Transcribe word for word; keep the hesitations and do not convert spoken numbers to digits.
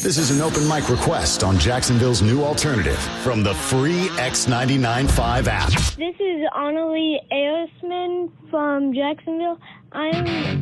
This is an open mic request on Jacksonville's new alternative from the free X ninety-nine point five app. This is Annalie Aosman from Jacksonville. I'm